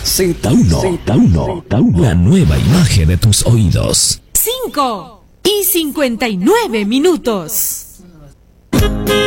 Z1, la nueva imagen de tus oídos. 5:59.